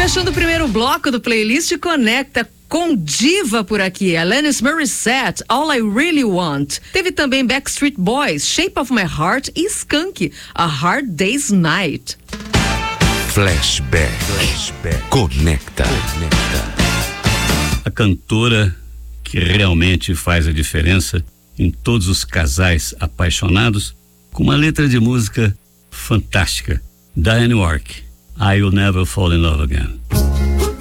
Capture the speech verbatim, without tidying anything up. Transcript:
Fechando o primeiro bloco do playlist Conecta com diva por aqui, Alanis Morissette, All I Really Want. Teve também Backstreet Boys, Shape of My Heart e Skank, A Hard Day's Night. Flashback. Flashback. Conecta. Conecta. A cantora que realmente faz a diferença em todos os casais apaixonados, com uma letra de música fantástica. Diane Warwick, I Will Never Fall in Love Again.